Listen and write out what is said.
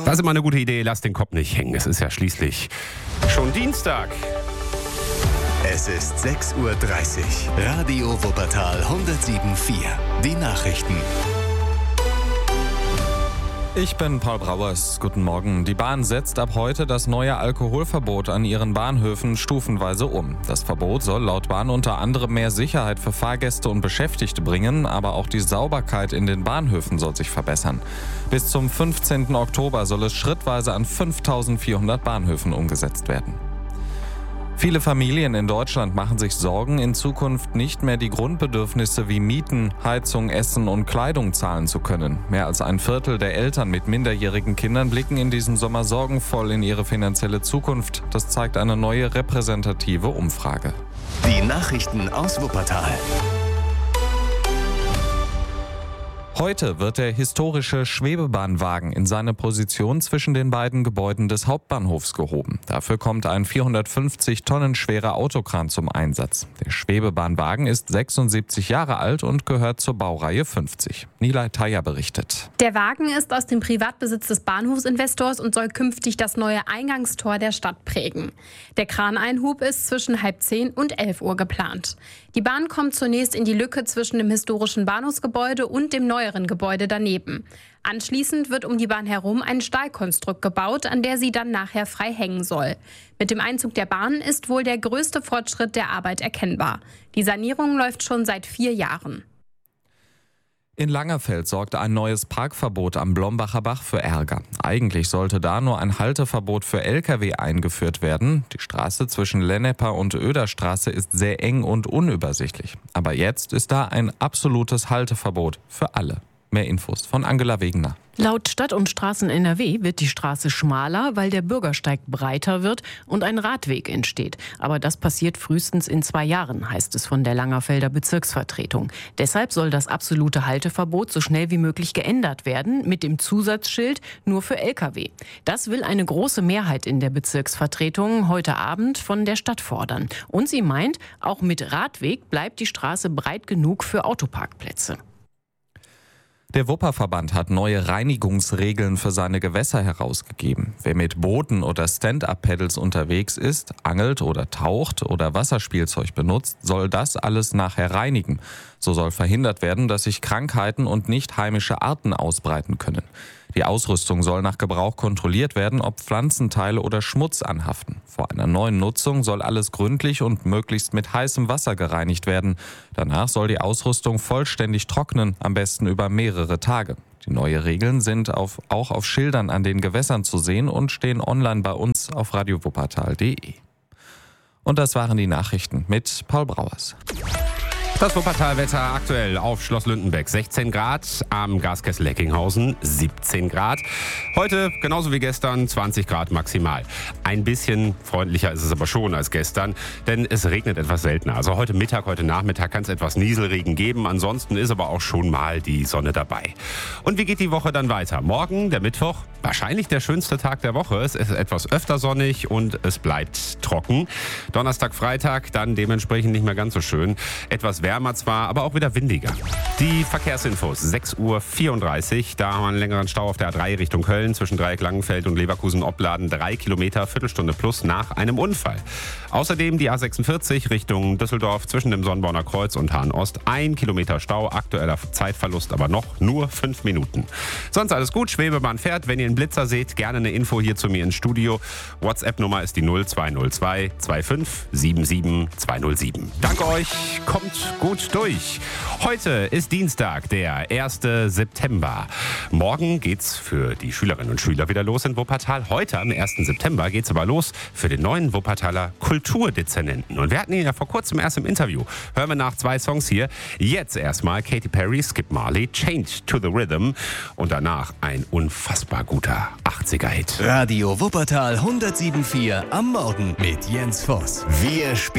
Das ist immer eine gute Idee, lass den Kopf nicht hängen. Es ist ja schließlich schon Dienstag. Es ist 6:30 Uhr. Radio Wuppertal 107.4. Die Nachrichten. Ich bin Paul Brauers. Guten Morgen. Die Bahn setzt ab heute das neue Alkoholverbot an ihren Bahnhöfen stufenweise um. Das Verbot soll laut Bahn unter anderem mehr Sicherheit für Fahrgäste und Beschäftigte bringen, aber auch die Sauberkeit in den Bahnhöfen soll sich verbessern. Bis zum 15. Oktober soll es schrittweise an 5.400 Bahnhöfen umgesetzt werden. Viele Familien in Deutschland machen sich Sorgen, in Zukunft nicht mehr die Grundbedürfnisse wie Mieten, Heizung, Essen und Kleidung zahlen zu können. Mehr als ein Viertel der Eltern mit minderjährigen Kindern blicken in diesem Sommer sorgenvoll in ihre finanzielle Zukunft. Das zeigt eine neue repräsentative Umfrage. Die Nachrichten aus Wuppertal. Heute wird der historische Schwebebahnwagen in seine Position zwischen den beiden Gebäuden des Hauptbahnhofs gehoben. Dafür kommt ein 450 Tonnen schwerer Autokran zum Einsatz. Der Schwebebahnwagen ist 76 Jahre alt und gehört zur Baureihe 50. Nilay Taya berichtet. Der Wagen ist aus dem Privatbesitz des Bahnhofsinvestors und soll künftig das neue Eingangstor der Stadt prägen. Der Kraneinhub ist zwischen 9:30 und 11 Uhr geplant. Die Bahn kommt zunächst in die Lücke zwischen dem historischen Bahnhofsgebäude und dem neueren Gebäude daneben. Anschließend wird um die Bahn herum ein Stahlkonstrukt gebaut, an der sie dann nachher frei hängen soll. Mit dem Einzug der Bahn ist wohl der größte Fortschritt der Arbeit erkennbar. Die Sanierung läuft schon seit 4 Jahren. In Langerfeld sorgte ein neues Parkverbot am Blombacher Bach für Ärger. Eigentlich sollte da nur ein Halteverbot für Lkw eingeführt werden. Die Straße zwischen Lenneper und Oederstraße ist sehr eng und unübersichtlich. Aber jetzt ist da ein absolutes Halteverbot für alle. Mehr Infos von Angela Wegener. Laut Stadt- und Straßen-NRW wird die Straße schmaler, weil der Bürgersteig breiter wird und ein Radweg entsteht. Aber das passiert frühestens in 2 Jahren, heißt es von der Langerfelder Bezirksvertretung. Deshalb soll das absolute Halteverbot so schnell wie möglich geändert werden, mit dem Zusatzschild nur für Lkw. Das will eine große Mehrheit in der Bezirksvertretung heute Abend von der Stadt fordern. Und sie meint, auch mit Radweg bleibt die Straße breit genug für Autoparkplätze. Der Wupperverband hat neue Reinigungsregeln für seine Gewässer herausgegeben. Wer mit Booten oder Stand-up-Paddles unterwegs ist, angelt oder taucht oder Wasserspielzeug benutzt, soll das alles nachher reinigen. So soll verhindert werden, dass sich Krankheiten und nicht heimische Arten ausbreiten können. Die Ausrüstung soll nach Gebrauch kontrolliert werden, ob Pflanzenteile oder Schmutz anhaften. Vor einer neuen Nutzung soll alles gründlich und möglichst mit heißem Wasser gereinigt werden. Danach soll die Ausrüstung vollständig trocknen, am besten über mehrere Tage. Die neuen Regeln sind auch auf Schildern an den Gewässern zu sehen und stehen online bei uns auf radiowuppertal.de. Und das waren die Nachrichten mit Paul Brauers. Das Wuppertal-Wetter aktuell auf Schloss Lündenbeck 16 Grad, am Gaskessel Eckinghausen 17 Grad. Heute genauso wie gestern 20 Grad maximal. Ein bisschen freundlicher ist es aber schon als gestern, denn es regnet etwas seltener. Also heute Mittag, heute Nachmittag kann es etwas Nieselregen geben. Ansonsten ist aber auch schon mal die Sonne dabei. Und wie geht die Woche dann weiter? Morgen, der Mittwoch, wahrscheinlich der schönste Tag der Woche. Es ist etwas öfter sonnig und es bleibt trocken. Donnerstag, Freitag dann dementsprechend nicht mehr ganz so schön. Etwas wärmer zwar, aber auch wieder windiger. Die Verkehrsinfos, 6:34 Uhr. Da haben wir einen längeren Stau auf der A3 Richtung Köln zwischen Dreieck Langenfeld und Leverkusen-Opladen. 3 Kilometer, Viertelstunde plus nach einem Unfall. Außerdem die A46 Richtung Düsseldorf zwischen dem Sonnborner Kreuz und Hahn-Ost. 1 Kilometer Stau, aktueller Zeitverlust aber noch nur 5 Minuten. Sonst alles gut, Schwebebahn fährt. Wenn ihr einen Blitzer seht, gerne eine Info hier zu mir ins Studio. WhatsApp-Nummer ist die 0202 25 77 207. Danke euch, kommt gut durch. Heute ist Dienstag, der 1. September. Morgen geht's für die Schülerinnen und Schüler wieder los in Wuppertal. Heute, am 1. September, geht's aber los für den neuen Wuppertaler Kulturdezernenten. Und wir hatten ihn ja vor kurzem erst im Interview. Hören wir nach 2 Songs hier. Jetzt erstmal Katy Perry, Skip Marley, Change to the Rhythm. Und danach ein unfassbar guter 80er-Hit. Radio Wuppertal 107.4 am Morgen mit Jens Voss. Wir